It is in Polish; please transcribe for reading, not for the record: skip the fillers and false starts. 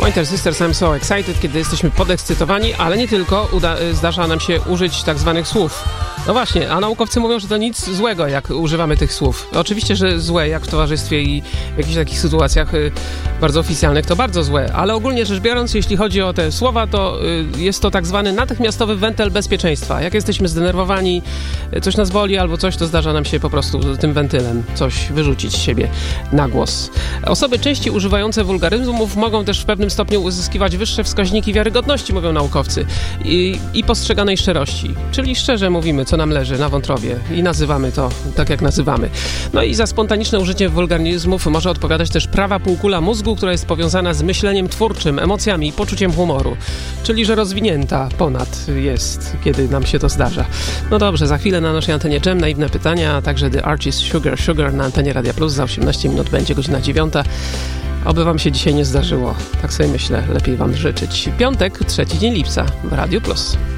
Pointer Sisters, I'm so excited, kiedy jesteśmy podekscytowani, ale nie tylko, zdarza nam się użyć tak zwanych słów. No właśnie, a naukowcy mówią, że to nic złego, jak używamy tych słów. Oczywiście, że złe, jak w towarzystwie i w jakichś takich sytuacjach bardzo oficjalnych, to bardzo złe, ale ogólnie rzecz biorąc, jeśli chodzi o te słowa, to jest to tak zwany natychmiastowy wentyl bezpieczeństwa. Jak jesteśmy zdenerwowani, coś nas boli albo coś, to zdarza nam się po prostu tym wentylem coś wyrzucić z siebie na głos. Osoby częściej używające wulgaryzmów mogą też w pewnym stopniu uzyskiwać wyższe wskaźniki wiarygodności, mówią naukowcy, i postrzeganej szczerości. Czyli szczerze mówimy, co nam leży na wątrobie i nazywamy to tak, jak nazywamy. No i za spontaniczne użycie wulgaryzmów może odpowiadać też prawa półkula mózgu, która jest powiązana z myśleniem twórczym, emocjami i poczuciem humoru. Czyli, że rozwinięta ponad jest, kiedy nam się to zdarza. No dobrze, za chwilę na naszej antenie Jam, naiwne pytania, a także The Archies Sugar na antenie Radia Plus. Za 18 minut będzie godzina 9. Oby wam się dzisiaj nie zdarzyło. Tak sobie myślę, lepiej wam życzyć. Piątek, 3 dzień lipca w Radiu Plus.